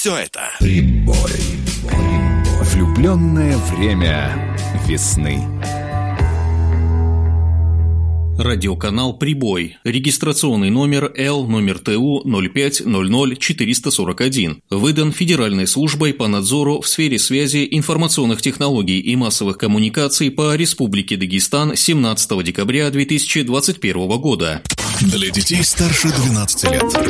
все это. Прибой. Влюбленное время весны. Радиоканал «Прибой». Регистрационный номер Л номер ТУ 0500441. Выдан Федеральной службой по надзору в сфере связи, информационных технологий и массовых коммуникаций по Республике Дагестан 17 декабря 2021 года. Для детей старше 12 лет.